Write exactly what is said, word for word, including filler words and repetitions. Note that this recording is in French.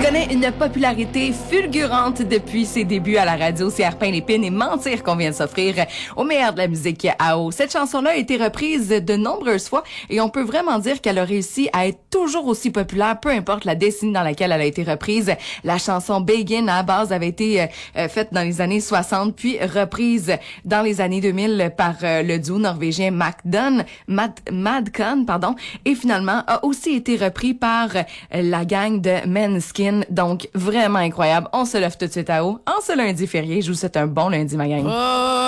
connaît une popularité fulgurante depuis ses débuts à la radio. C'est Arpin Lépine et Mentir qu'on vient de s'offrir au meilleur de la musique A O. Cette chanson-là a été reprise de nombreuses fois et on peut vraiment dire qu'elle a réussi à être toujours aussi populaire, peu importe la décennie dans laquelle elle a été reprise. La chanson Begin, à la base, avait été euh, faite dans les années soixante, puis reprise dans les années deux mille par euh, le duo norvégien Madcon, Mad, Madcon, pardon, et finalement a aussi été repris par euh, la gang de Måneskin. Donc, vraiment incroyable. On se lève tout de suite à haut en ce lundi férié. Je vous souhaite un bon lundi, ma gang. Oh!